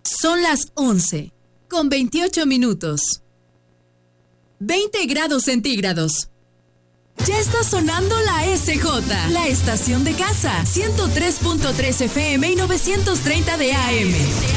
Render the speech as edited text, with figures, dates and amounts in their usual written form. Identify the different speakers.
Speaker 1: Son las 11:28. 20 grados centígrados. Ya está sonando la SJ, la estación de casa, 103.3 FM y 930 de AM.